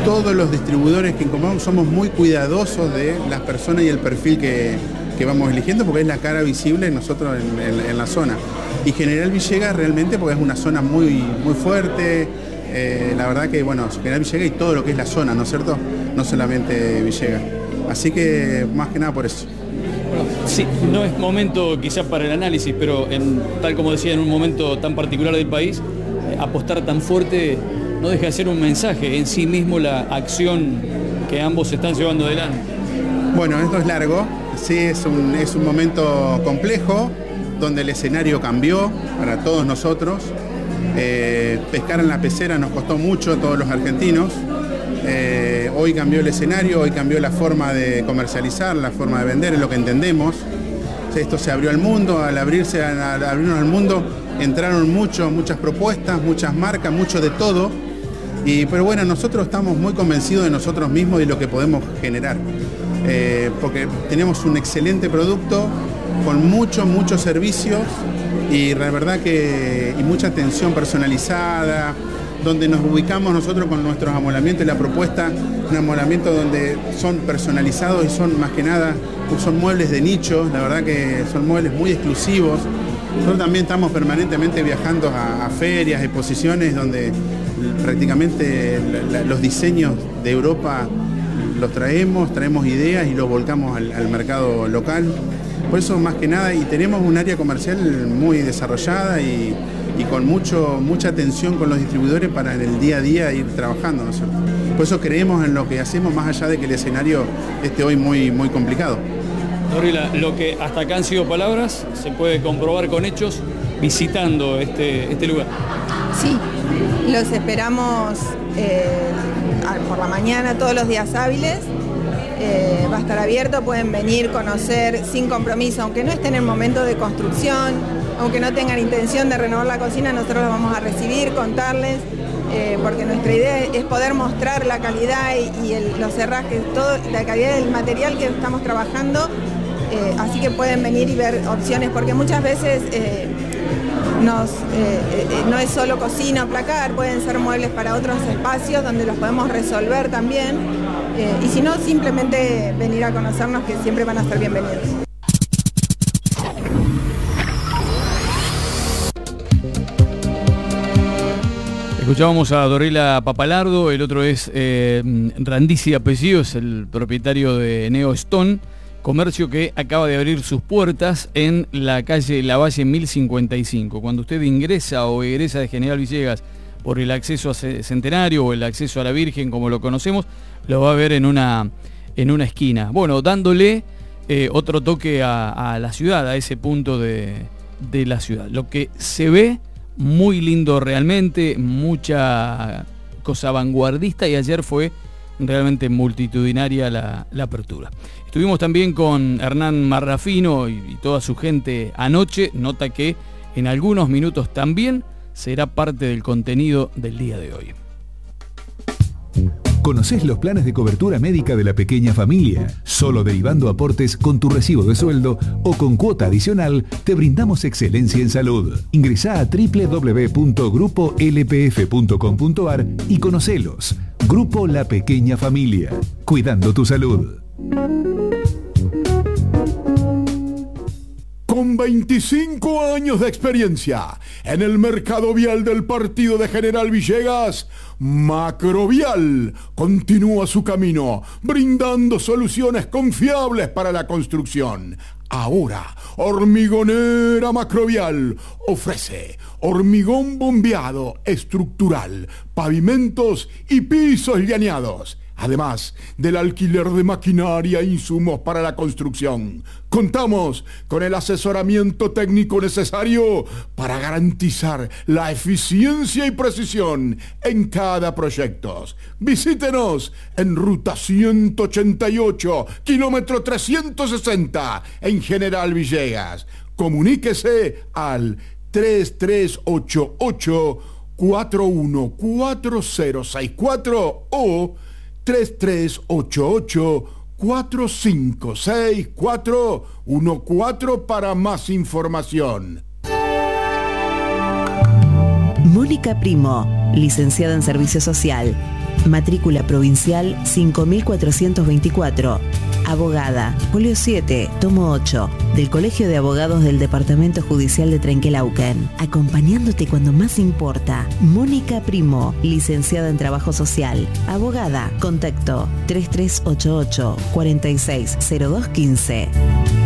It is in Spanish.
todos los distribuidores que compramos somos muy cuidadosos de las personas y el perfil que vamos eligiendo, porque es la cara visible nosotros en la zona. Y General Villegas realmente, porque es una zona muy, muy fuerte, la verdad que, bueno, General Villegas y todo lo que es la zona, ¿no es cierto? No solamente Villegas. Así que, más que nada por eso. Bueno, sí, no es momento quizás para el análisis, pero tal como decía, en un momento tan particular del país, apostar tan fuerte no deja de ser un mensaje en sí mismo la acción que ambos están llevando adelante. Bueno, esto es largo, sí, es un momento complejo, donde el escenario cambió para todos nosotros. Pescar en la pecera nos costó mucho a todos los argentinos. Hoy cambió el escenario, hoy cambió la forma de comercializar, la forma de vender, es lo que entendemos. Esto se abrió al mundo, al abrirnos al mundo entraron muchas propuestas, muchas marcas, mucho de todo. Pero bueno, nosotros estamos muy convencidos de nosotros mismos y de lo que podemos generar. Porque tenemos un excelente producto con muchos servicios y la verdad que y mucha atención personalizada, donde nos ubicamos nosotros con nuestros amolamientos y la propuesta, un amolamiento donde son personalizados y son más que nada, son muebles de nicho, la verdad que son muebles muy exclusivos. Nosotros también estamos permanentemente viajando a ferias, exposiciones, donde prácticamente los diseños de Europa los traemos ideas y los volcamos al mercado local. Por eso más que nada, y tenemos un área comercial muy desarrollada y con mucha atención con los distribuidores para en el día a día ir trabajando, ¿no es cierto? Por eso creemos en lo que hacemos, más allá de que el escenario esté hoy muy complicado. Dorila, lo que hasta acá han sido palabras, se puede comprobar con hechos visitando este lugar. Sí, los esperamos por la mañana, todos los días hábiles. Va a estar abierto, pueden venir, conocer sin compromiso, aunque no estén en momento de construcción, aunque no tengan intención de renovar la cocina, nosotros los vamos a recibir, contarles, porque nuestra idea es poder mostrar la calidad y los herrajes, toda la calidad del material que estamos trabajando, así que pueden venir y ver opciones, porque muchas veces no es solo cocina o placar, pueden ser muebles para otros espacios donde los podemos resolver también. Y si no, simplemente venir a conocernos, que siempre van a ser bienvenidos. Escuchábamos a Dorila Papalardo, el otro es Randisi Apellido, es el propietario de Neo Stone, comercio que acaba de abrir sus puertas en la calle Lavalle 1055. Cuando usted ingresa o egresa de General Villegas por el acceso a Centenario o el acceso a la Virgen, como lo conocemos, lo va a ver en una esquina. Bueno, dándole otro toque a la ciudad, a ese punto de la ciudad. Lo que se ve muy lindo realmente, mucha cosa vanguardista, y ayer fue realmente multitudinaria la apertura. Estuvimos también con Hernán Marrafino y toda su gente anoche. Nota que en algunos minutos también será parte del contenido del día de hoy. ¿Conocés los planes de cobertura médica de la pequeña familia? Solo derivando aportes con tu recibo de sueldo o con cuota adicional, te brindamos excelencia en salud. Ingresá a www.grupolpf.com.ar y conocelos. Grupo La Pequeña Familia. Cuidando tu salud. Con 25 años de experiencia en el mercado vial del partido de General Villegas, Macrovial continúa su camino, brindando soluciones confiables para la construcción. Ahora, Hormigonera Macrovial ofrece hormigón bombeado estructural, pavimentos y pisos llaneados. Además del alquiler de maquinaria e insumos para la construcción. Contamos con el asesoramiento técnico necesario para garantizar la eficiencia y precisión en cada proyecto. Visítenos en Ruta 188, kilómetro 360, en General Villegas. Comuníquese al 3388 414064 o 3388-456414 para más información. Mónica Primo, licenciada en Servicio Social, Matrícula provincial 5424. Abogada, folio 7, tomo 8, del Colegio de Abogados del Departamento Judicial de Trenquelauquen. Acompañándote cuando más importa. Mónica Primo, licenciada en Trabajo Social. Abogada, contacto 3388 460215.